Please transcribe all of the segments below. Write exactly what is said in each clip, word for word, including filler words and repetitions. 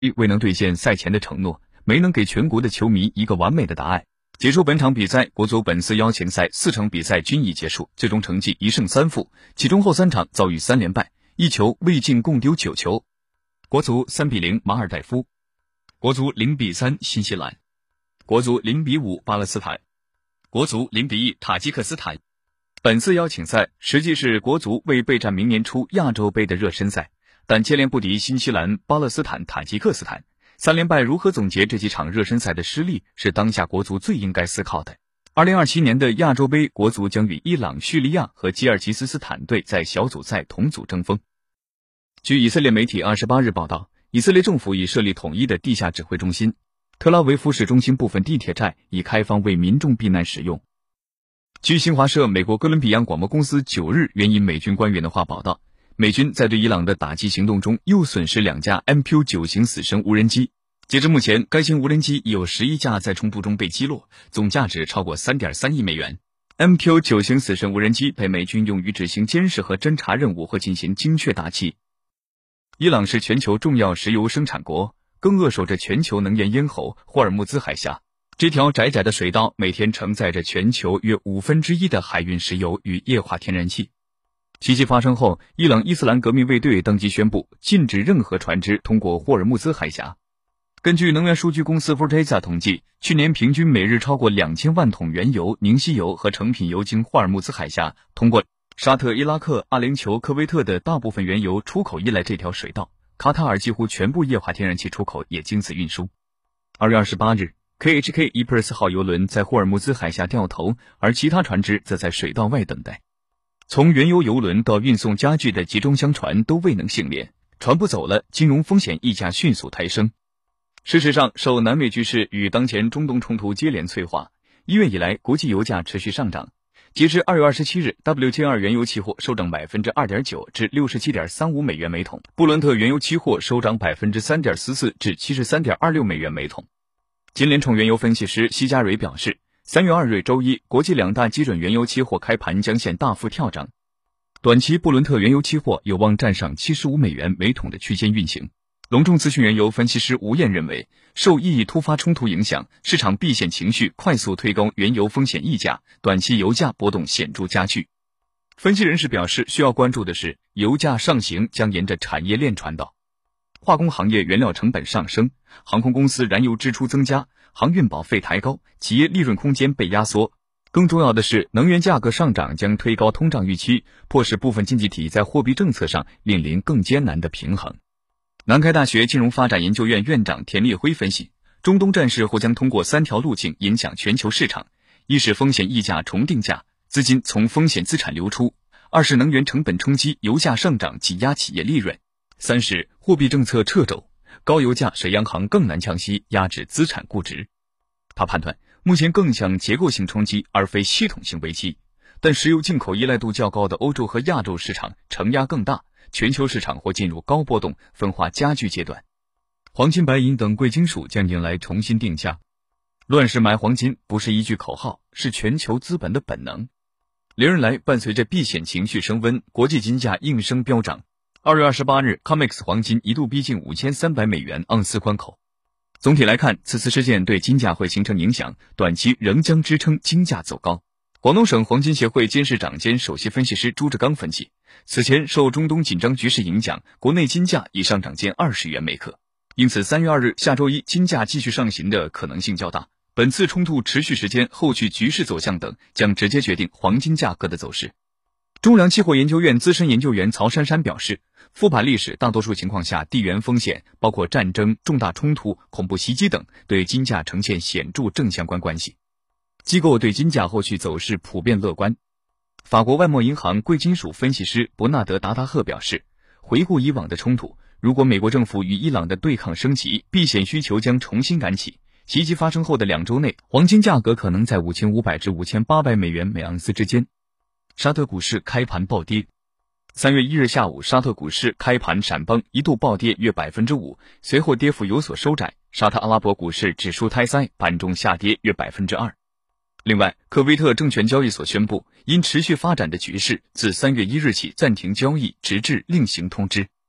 未能兑现赛前的承诺，没能给全国的球迷一个完美的答案。结束本场比赛，国足本次邀请赛四场比赛均已结束，最终成绩一胜三负，其中后三场遭遇三连败，一球未进共丢九球。国足三比零马尔代夫，国足零比三新西兰，国足零比五巴勒斯坦，国足零比一塔吉克斯坦。本次邀请赛实际是国足为备战明年初亚洲杯的热身赛，但接连不敌新西兰、巴勒斯坦、塔吉克斯坦，三连败如何总结这几场热身赛的失利，是当下国足最应该思考的。二零二七年的亚洲杯，国足将与伊朗、叙利亚和吉尔吉斯斯坦队在小组赛同组争锋。据以色列媒体二十八日报道，以色列政府已设立统一的地下指挥中心，特拉维夫市中心部分地铁站已开放为民众避难使用。据新华社美国哥伦比亚广播公司九日援引美军官员的话报道，美军在对伊朗的打击行动中又损失两架 M Q 九 型死神无人机。截至目前，该型无人机已有十一架在冲突中被击落，总价值超过 三点三亿美元。M Q 九 型死神无人机被美军用于执行监视和侦察任务或进行精确打击。伊朗是全球重要石油生产国，更扼守着全球能源咽喉霍尔木兹海峡。这条窄窄的水道每天承载着全球约五分之一的海运石油与液化天然气。袭击发生后，伊朗伊斯兰革命卫队当即宣布禁止任何船只通过霍尔木兹海峡。根据能源数据公司 Forteza 统计，去年平均每日超过两千万桶原油、凝稀油和成品油经霍尔木兹海峡通过。沙特、伊拉克、阿联酋、科威特的大部分原油出口依赖这条水道，卡塔尔几乎全部液化天然气出口也经此运输。二月二十八日，K H K Ypres 号油轮在霍尔木兹海峡掉头，而其他船只则在水道外等待。从原油油轮到运送家具的集装箱船都未能幸免，船不走了，金融风险溢价迅速抬升。事实上，受南美局势与当前中东冲突接连催化，一月以来国际油价持续上涨。截至二月二十七日 ，W T I 原油期货收涨 百分之二点九 至 六十七点三五美元每桶，布伦特原油期货收涨 百分之三点四四 至 七十三点二六美元每桶。金联创原油分析师西加蕊表示，三月二日周一，国际两大基准原油期货开盘将现大幅跳涨，短期布伦特原油期货有望站上七十五美元每桶的区间运行。隆重资讯原油分析师吴燕认为，受意义突发冲突影响，市场避险情绪快速推高原油风险溢价，短期油价波动显著加剧。分析人士表示，需要关注的是，油价上行将沿着产业链传导。化工行业原料成本上升，航空公司燃油支出增加，航运保费抬高，企业利润空间被压缩。更重要的是，能源价格上涨将推高通胀预期，迫使部分经济体在货币政策上面临更艰难的平衡。南开大学金融发展研究院院长田烈辉分析，中东战事或将通过三条路径影响全球市场：一是风险溢价重定价，资金从风险资产流出；二是能源成本冲击，油价上涨挤压企业利润；三是货币政策掣肘，高油价使央行更难降息，压制资产估值。他判断，目前更像结构性冲击而非系统性危机，但石油进口依赖度较高的欧洲和亚洲市场承压更大，全球市场或进入高波动、分化加剧阶段。黄金、白银等贵金属将迎来重新定价。乱世买黄金不是一句口号，是全球资本的本能。连日来，伴随着避险情绪升温，国际金价应声飙涨。二月二十八日 ，C O M E X 黄金一度逼近五千三百美元盎司关口。总体来看，此次事件对金价会形成影响，短期仍将支撑金价走高。广东省黄金协会监事长兼首席分析师朱志刚分析，此前受中东紧张局势影响，国内金价已上涨近二十元每克，因此三月二日下周一金价继续上行的可能性较大。本次冲突持续时间、后续局势走向等将直接决定黄金价格的走势。中粮期货研究院资深研究员曹珊珊表示，复盘历史，大多数情况下地缘风险，包括战争、重大冲突、恐怖袭击等，对金价呈现显著正相关关系。机构对金价后续走势普遍乐观。法国外贸银行贵金属分析师伯纳德·达达赫表示，回顾以往的冲突，如果美国政府与伊朗的对抗升级，避险需求将重新燃起。袭击发生后的两周内，黄金价格可能在五千五百至五千八百美元每盎司之间。沙特股市开盘暴跌。三月一日下午，沙特股市开盘闪崩，一度暴跌约 百分之五， 随后跌幅有所收窄。沙特阿拉伯股市指数胎塞，盘中下跌约 百分之二。另外，科威特证券交易所宣布，因持续发展的局势，自三月一日起暂停交易，直至另行通知。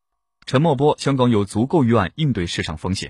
陈茂波，香港有足够预案应对市场风险。